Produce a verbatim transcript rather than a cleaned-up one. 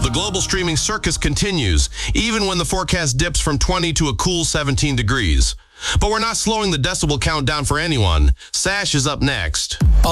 The global streaming circus continues, even when the forecast dips from twenty to a cool seventeen degrees. But we're not slowing the decibel count down for anyone. Sash is up next.